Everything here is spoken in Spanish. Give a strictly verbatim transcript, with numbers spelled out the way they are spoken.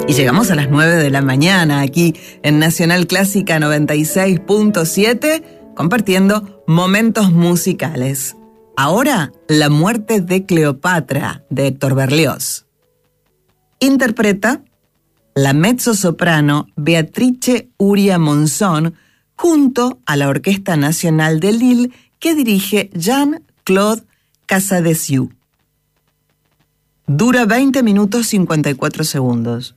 Y llegamos a las nueve de la mañana aquí en Nacional Clásica noventa y seis punto siete, compartiendo momentos musicales. Ahora, La muerte de Cleopatra, de Héctor Berlioz. Interpreta la mezzosoprano Beatrice Uria Monzón junto a la Orquesta Nacional de Lille que dirige Jean-Claude Casadesiu. Dura veinte minutos cincuenta y cuatro segundos.